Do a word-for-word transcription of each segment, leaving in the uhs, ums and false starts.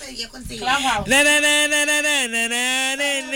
na na na na na na na na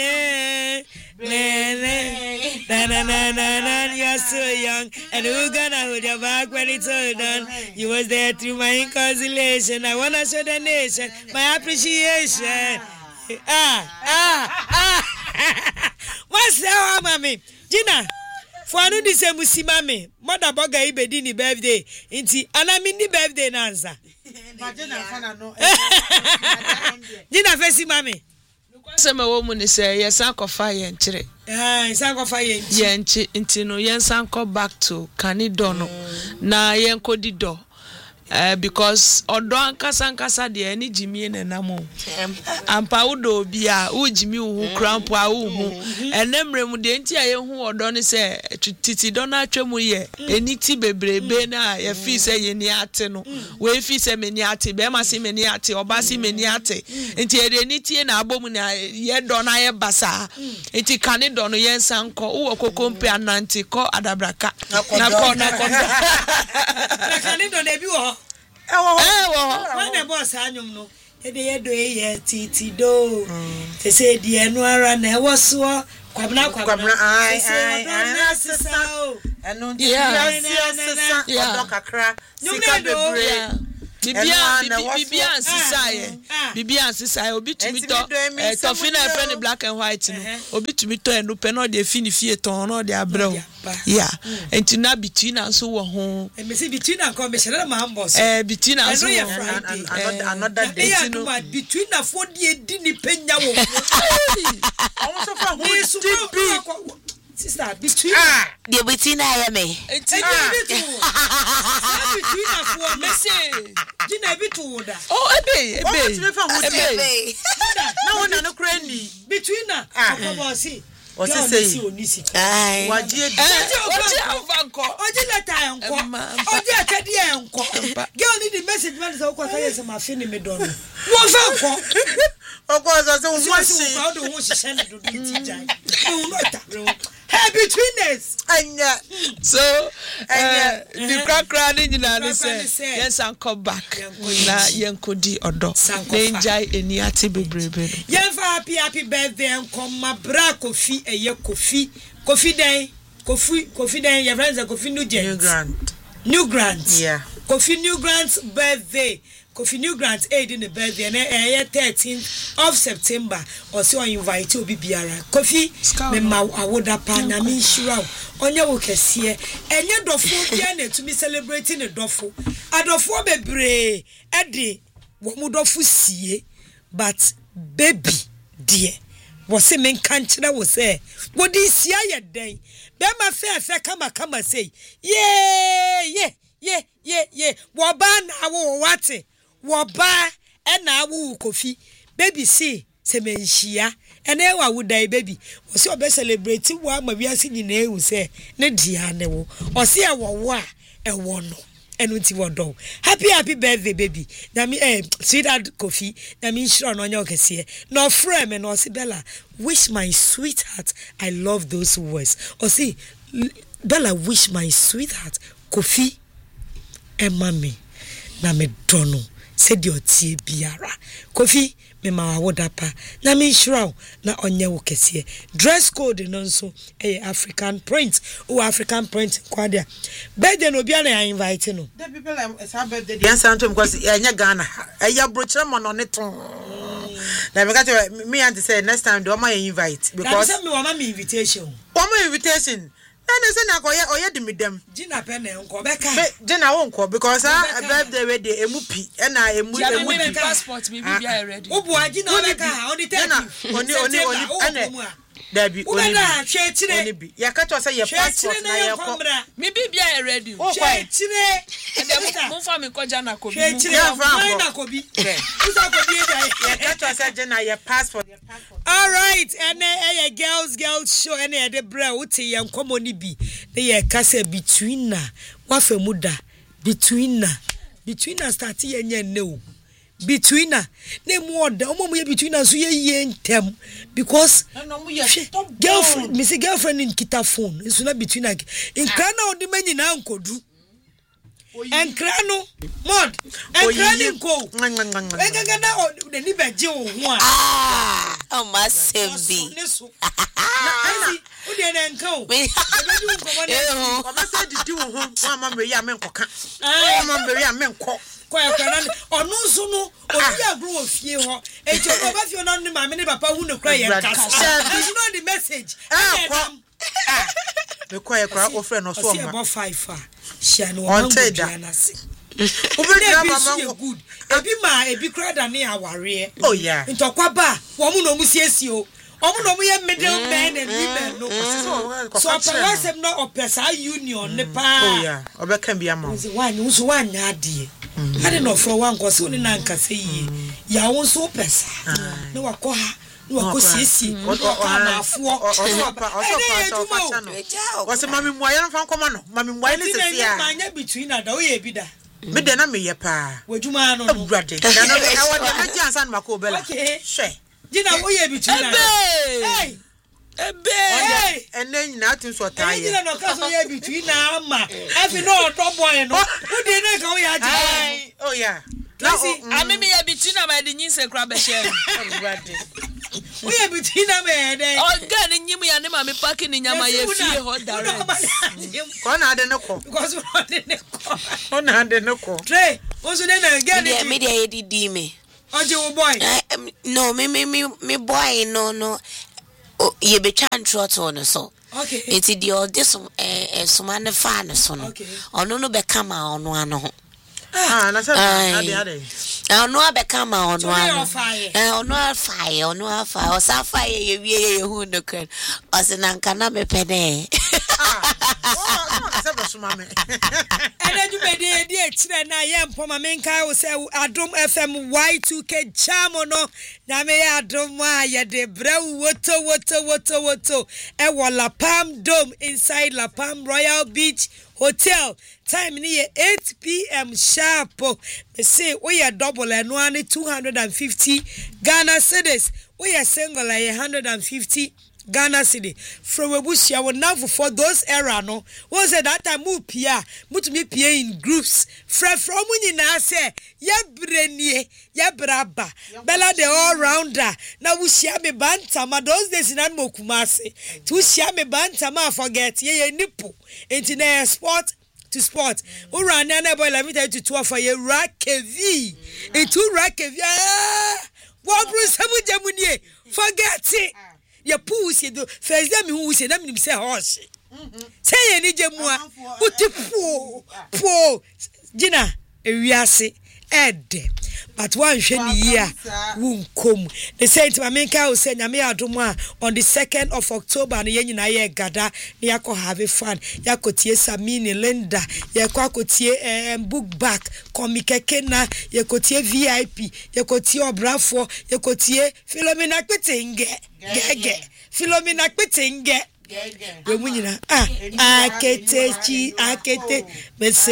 na na na na. You're so young, and who gonna hold your back when it's all done? You was there through my inconsolation. I wanna show the nation my appreciation. Ah ah ah. What's that, mommy? Gina. For anu di se musima me mother boga ibedi ni birthday nti anami ni birthday na ansa Gina fana no Gina fesi mame se me wo mu ni se yesan kofa ye nchire eh yesan kofa ye nchi ye nchi nti no yesan ko back to Kanido no na yen ko dido Uh, because odo ankasa ankasa de ani jimi na namo ampa udo bia u jimi hu crampo a u hu enemre mu de nti aye hu odo ne se titi do na atwemu ye eni ti bebrebe na ye fi se ye ni ate no we fi se me ni ate be ma se me ni ate oba se me ni ate nti e de ni tie na abomu na ye do na ye basa nti Kanido no ye nsanko u okokompe ananti ko adabraka na ko na ko na Kanido na bi wo ewo ewo when the boss anyum no e de ye do ye titi do te se di enu ara na e wo so kwabna kwabna ai ai ai sisa enu ti ya sisa odo kakra sika bebre Bibia bibia ansisaye bibia ansisaye obi tumi to to fi na friend black and white no obi tumi to enu pe no de fi ni fie ton no de abreo yeah enti na between anso wo ho e me say between an come share na mambo so eh between anso another day no between na for de di ni penya wo awon so fa ho sister between ah the between I am me between na for me say Gina bitu da oh ebe ebe ebe na wona no krani between na ko see o se say onisi ai waji edi oji afanko oji leta enko oji akadi enko girl need the message man say ko say say ma fini me don wo fanko oko so say wo si ko do wo hihye ne do do ti jai wo no ta hey between us anya so uh, the crack ni nyina ni say yes and come back na yenkodi odo enjai eni ate bebrebe no yen fa happy happy birthday enko ma bra kofi eye kofi kofi den kofi kofi den your friends kofi new gent new grant new grant yeah Kofi New Grant's birthday Kofi New Grant aid in the birthday and eh thirteenth of September or so invite obi biara Kofi me ma awoda pa na me shira onye wo kese enye dofo bia na to me celebrating the dofo adofo bebre e de wo mu dofo sie but baby dear wo se men kan kire wo se wo di sia ye den be ma fe fe kama kama say yeah yeah yeah yeah yeah wo ba na wo wate wo ba e na wo Kofi baby see se menhia ene wa wo dai baby wo se obe celebrate wo ama wiase nyina ehu se ne dia ne wo o se e wo wo a e wo no enu ti wo do happy happy birthday baby na me eh sweetheart Kofi na me sure no nya okese no frame me no se Bella wish my sweetheart I love those words o se Bella wish my sweetheart Kofi e mami na me dono se di otie biara Kofi me ma woda pa na me sure na onye wo kese dress code no nso eh African print o African print kwadia birthday no bia na invite no the people is her birthday the answer to because enya Ghana eya brochure mo no ne ton na me got me and say next time do my invite because na me want me invitation one more invitation na say na ko ye oye di medam Gina pen enko beka Gina won ko because her birthday we dey emupi e na emu emu passport me be ready obu Gina beka on the thirty oni oni oni ane Dabi oni bi oni bi ya ka to say your passport na ye ko me be be ready o che chire and dem mo fa me ko Jana Kobi che chire na Kobi usa Kobi ya ka to say Gina your passport your passport all right and eh girls girls show and eh the bra uti yan komo ni bi dey kase between na wa fa muda between na between na start ye nya ne between na na mu oda omo mu ye between na so ye ye ntem because girlfriend me say girlfriend in kita phone is na between na in kana odi manyi na nkodu enkrano mod enkrano go engaga na the ni beje wo ho a ah o ma sembi na o de na nka o e be du ko eh o ba say didi wo ho wa ma mre ya me nkoka wa ma mre ya me nko kwa kwa na onu nso no obi agro ofie ho e je ko ba fie no ne ma me ne papa hu ne kra ye kasa there's no the message ah me kwa kwa o friend no so ma about five fa shia no on teda na se Ubedi na mama good ebi ma ebi kra da ne aware oh yeah ntokwa ba wo mu no mu siesie o omu no mu ye middle men and women no so operation no opesa union ne pa oh yeah obeka bia ma wo wan so wan nya ade ade no fro wan ko so ne na nka se yi ya wo so opesa ne wakọ ha ne wakọ siesie o na afo o so pa o so pa so pa no wo se mami muaye no fa nkoma no mami muaye ne se sia ma nya between na da o ye bi da me de na me ye pa wadwuma no no brade na no e wo de me ji ansa na ko bela hwe Jina wo ye between na hey ebe ene nyina atun so ta ye jina no ka so ye between na ma afi no do boy no wo de na ka wo ya ji oh yeah na amimi ye between na ma de nyinse kra be share brade wo ye between na me de o ga ni nyim ya ne ma me park ni nyama ye fie ho direct ko na ade ne ko because wo de ne ko ko na ade ne ko tre wo so de na ga ni me dey didi me oje wo boy no me me me me boy no no ye be chan trot on so okay it is the this eh suma ne fa ne so no ono no be kama ono ano ah na say ade ade ono be kama ono ano eh ono afaye ono afaye o sa faye ye wie ye hu no kan o se na nka na me pene ah oh na say be suma me ene du be de de tire na ye mpo ma me nkai wo say Adom F M Y two K jam no na me ya Adom a ye de brew woto woto woto woto e wo La Palm Dome inside La Palm Royal Beach Hotel. Time ni eight p m sharp. Me say we are double and one two hundred fifty Ghana cedis. We are single like one hundred fifty Ghana cedi. From Webushia will now for those era no. Was that time move pia, move me pia in groups. Fra from when you say ya brenie, ya braba, Bella the all rounder. Now we share me bantama those days in Mokumase. To share me bantama forget ye nipple. Into sport to sport. Ura nana boy let me tell you to twelve for ye rakevi. Into rakevi. What Bruce Jamunie? Forget it. Ya pussy do first day me who say na me say horse. Say ye ni jemua. Uti po po Gina ewiase ede. But one hwe ni ya wunkom. They say to Mamenka o say nyame adom a on the second of October no ye nyina ye gada na yakọ have fun. Yakotie Samini Linda, yakọ akotie eh, book back, komikeke na yakotie V I P, yakotie obrafo, yakotie Philomena Kpetenge. Gege Philomena Kpetenge. We munyina ah akete chi akete